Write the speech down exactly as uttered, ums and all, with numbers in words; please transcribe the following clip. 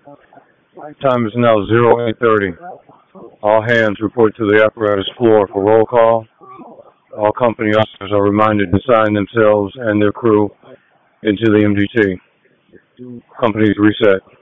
Time is now zero eight thirty. All hands report to the apparatus floor for roll call. All company officers are reminded to sign themselves and their crew into the M D T. Companies reset.